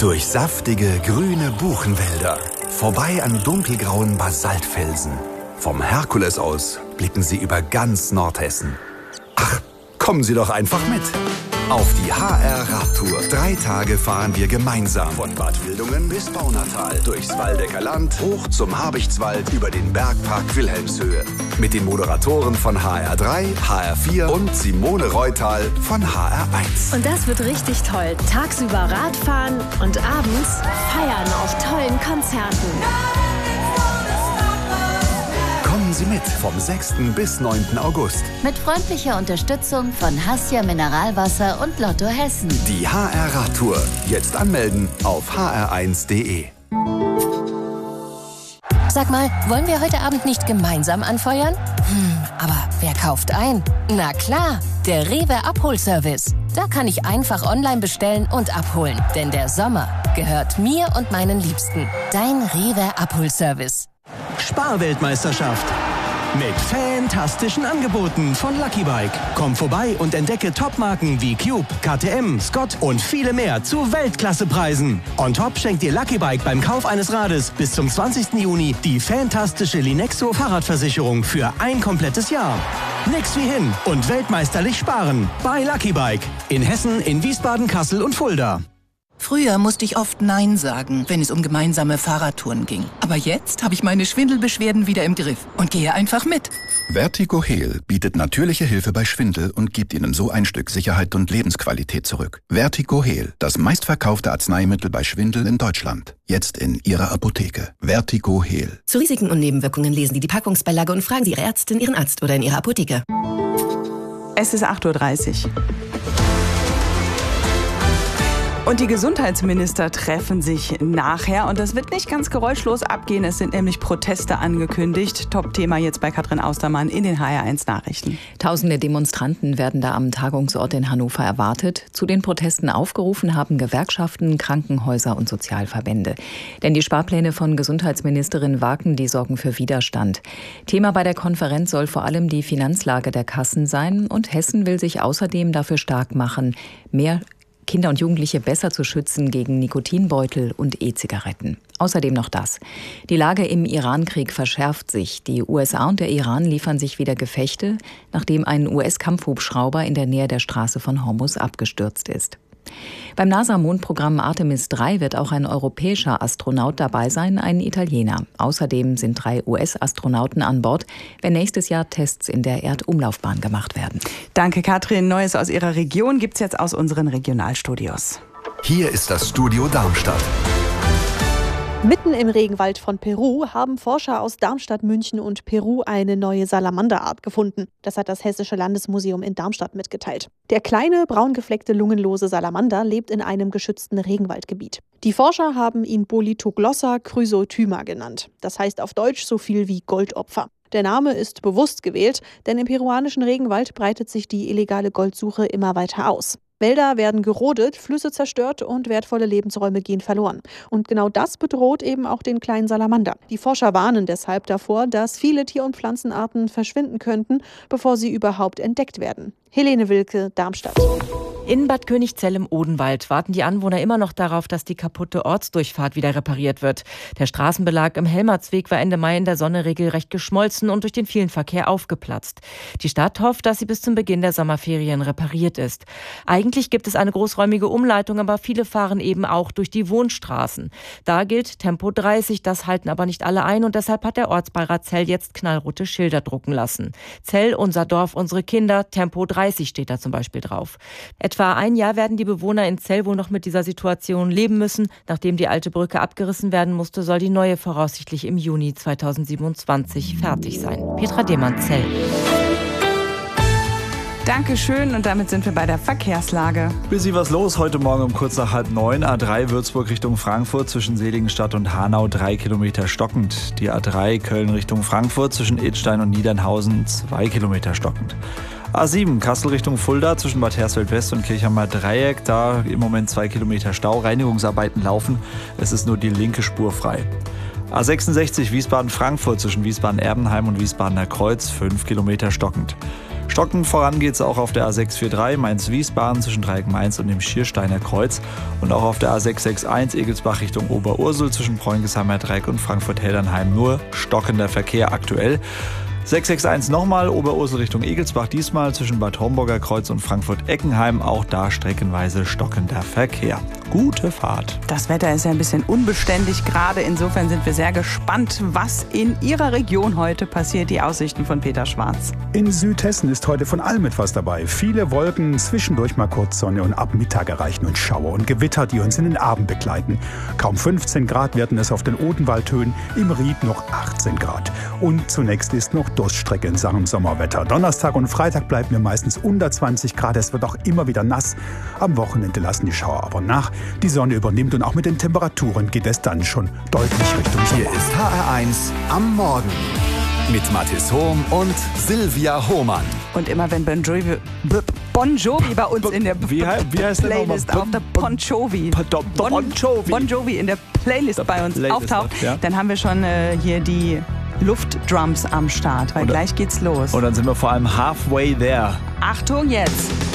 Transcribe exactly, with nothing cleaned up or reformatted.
Durch saftige, grüne Buchenwälder. Vorbei an dunkelgrauen Basaltfelsen. Vom Herkules aus blicken Sie über ganz Nordhessen. Ach, kommen Sie doch einfach mit. Auf die H R-Radtour. Drei Tage fahren wir gemeinsam. Von Bad Wildungen bis Baunatal. Durchs Waldecker Land, hoch zum Habichtswald, über den Bergpark Wilhelmshöhe. Mit den Moderatoren von H R drei, H R vier und Simone Reutal von H R eins. Und das wird richtig toll. Tagsüber Radfahren und abends feiern auf tollen Konzerten. Kommen Sie mit vom sechsten bis neunten August. Mit freundlicher Unterstützung von Hassia Mineralwasser und Lotto Hessen. Die H R-Radtour. Jetzt anmelden auf h r eins punkt d e. Sag mal, wollen wir heute Abend nicht gemeinsam anfeuern? Hm, aber wer kauft ein? Na klar, der Rewe Abholservice. Da kann ich einfach online bestellen und abholen. Denn der Sommer gehört mir und meinen Liebsten. Dein Rewe Abholservice. Sparweltmeisterschaft. Mit fantastischen Angeboten von Lucky Bike. Komm vorbei und entdecke Topmarken wie Cube, K T M, Scott und viele mehr zu Weltklassepreisen. On top schenkt dir Lucky Bike beim Kauf eines Rades bis zum zwanzigsten Juni die fantastische Linexo Fahrradversicherung für ein komplettes Jahr. Nix wie hin und weltmeisterlich sparen bei Lucky Bike. In Hessen, in Wiesbaden, Kassel und Fulda. Früher musste ich oft Nein sagen, wenn es um gemeinsame Fahrradtouren ging. Aber jetzt habe ich meine Schwindelbeschwerden wieder im Griff und gehe einfach mit. Vertigo Heal bietet natürliche Hilfe bei Schwindel und gibt Ihnen so ein Stück Sicherheit und Lebensqualität zurück. Vertigo Heal, das meistverkaufte Arzneimittel bei Schwindel in Deutschland. Jetzt in Ihrer Apotheke. Vertigo Heal. Zu Risiken und Nebenwirkungen lesen Sie die Packungsbeilage und fragen Sie Ihre Ärztin, Ihren Arzt oder in Ihrer Apotheke. Es ist acht Uhr dreißig. Und die Gesundheitsminister treffen sich nachher. Und das wird nicht ganz geräuschlos abgehen. Es sind nämlich Proteste angekündigt. Top-Thema jetzt bei Katrin Austermann in den H R eins Nachrichten. Tausende Demonstranten werden da am Tagungsort in Hannover erwartet. Zu den Protesten aufgerufen haben Gewerkschaften, Krankenhäuser und Sozialverbände. Denn die Sparpläne von Gesundheitsministerin Waken, die sorgen für Widerstand. Thema bei der Konferenz soll vor allem die Finanzlage der Kassen sein. Und Hessen will sich außerdem dafür stark machen, mehr Kinder und Jugendliche besser zu schützen gegen Nikotinbeutel und E-Zigaretten. Außerdem noch das. Die Lage im Irankrieg verschärft sich. Die U S A und der Iran liefern sich wieder Gefechte, nachdem ein U S-Kampfhubschrauber in der Nähe der Straße von Hormuz abgestürzt ist. Beim NASA-Mondprogramm Artemis drei wird auch ein europäischer Astronaut dabei sein, ein Italiener. Außerdem sind drei U S-Astronauten an Bord, wenn nächstes Jahr Tests in der Erdumlaufbahn gemacht werden. Danke, Katrin. Neues aus Ihrer Region gibt's jetzt aus unseren Regionalstudios. Hier ist das Studio Darmstadt. Mitten im Regenwald von Peru haben Forscher aus Darmstadt, München und Peru eine neue Salamanderart gefunden. Das hat das Hessische Landesmuseum in Darmstadt mitgeteilt. Der kleine, braungefleckte, lungenlose Salamander lebt in einem geschützten Regenwaldgebiet. Die Forscher haben ihn Bolithoglossa chrysotyma genannt. Das heißt auf Deutsch so viel wie Goldopfer. Der Name ist bewusst gewählt, denn im peruanischen Regenwald breitet sich die illegale Goldsuche immer weiter aus. Wälder werden gerodet, Flüsse zerstört und wertvolle Lebensräume gehen verloren. Und genau das bedroht eben auch den kleinen Salamander. Die Forscher warnen deshalb davor, dass viele Tier- und Pflanzenarten verschwinden könnten, bevor sie überhaupt entdeckt werden. Helene Wilke, Darmstadt. In Bad Königzell im Odenwald warten die Anwohner immer noch darauf, dass die kaputte Ortsdurchfahrt wieder repariert wird. Der Straßenbelag im Helmertsweg war Ende Mai in der Sonne regelrecht geschmolzen und durch den vielen Verkehr aufgeplatzt. Die Stadt hofft, dass sie bis zum Beginn der Sommerferien repariert ist. Eigentlich gibt es eine großräumige Umleitung, aber viele fahren eben auch durch die Wohnstraßen. Da gilt Tempo dreißig, das halten aber nicht alle ein und deshalb hat der Ortsbeirat Zell jetzt knallrote Schilder drucken lassen. Zell, unser Dorf, unsere Kinder, Tempo dreißig steht da zum Beispiel drauf. Etwa ein Jahr werden die Bewohner in Zell wohl noch mit dieser Situation leben müssen. Nachdem die alte Brücke abgerissen werden musste, soll die neue voraussichtlich im Juni zweitausendsiebenundzwanzig fertig sein. Petra Demann, Zell. Dankeschön und damit sind wir bei der Verkehrslage. Busy was los heute Morgen um kurz nach halb neun. A drei Würzburg Richtung Frankfurt zwischen Seligenstadt und Hanau drei Kilometer stockend. Die A drei Köln Richtung Frankfurt zwischen Idstein und Niedernhausen zwei Kilometer stockend. A sieben Kassel Richtung Fulda zwischen Bad Hersfeld West und Kirchheimer Dreieck. Da im Moment zwei Kilometer Stau. Reinigungsarbeiten laufen. Es ist nur die linke Spur frei. A sechsundsechzig Wiesbaden-Frankfurt zwischen Wiesbaden-Erbenheim und Wiesbadener Kreuz fünf Kilometer stockend. Stockend voran geht es auch auf der A sechs vier drei Mainz-Wiesbaden zwischen Dreieck-Mainz und dem Schiersteiner Kreuz. Und auch auf der A sechs sechs eins Egelsbach Richtung Oberursel zwischen Preungestheimer Dreieck und Frankfurt-Heldernheim nur stockender Verkehr aktuell. sechs sechs eins nochmal, Oberursel Richtung Egelsbach, diesmal zwischen Bad Homburger Kreuz und Frankfurt-Eckenheim. Auch da streckenweise stockender Verkehr. Gute Fahrt. Das Wetter ist ja ein bisschen unbeständig gerade. Insofern sind wir sehr gespannt, was in Ihrer Region heute passiert. Die Aussichten von Peter Schwarz. In Südhessen ist heute von allem etwas dabei. Viele Wolken, zwischendurch mal kurz Sonne und ab Mittag erreichen uns Schauer und Gewitter, die uns in den Abend begleiten. Kaum fünfzehn Grad werden es auf den Odenwaldhöhen, im Ried noch achtzehn Grad. Und zunächst ist noch Durststrecke in Sachen Sommerwetter. Donnerstag und Freitag bleiben wir meistens unter zwanzig Grad. Es wird auch immer wieder nass. Am Wochenende lassen die Schauer aber nach. Die Sonne übernimmt und auch mit den Temperaturen geht es dann schon deutlich Richtung Sommer. Hier ist H R eins am Morgen mit Mathis Hohm und Silvia Hohmann. Und immer wenn Bon Jovi, Bon Jovi bei uns in der wie, wie heißt Playlist der auf der Bon Jovi. Bon, bon Jovi. Bon Jovi in der Playlist der bei uns Playlist auftaucht, ja. Dann haben wir schon äh, hier die Luftdrums am Start, weil und, gleich geht's los. Und dann sind wir vor allem halfway there. Achtung jetzt!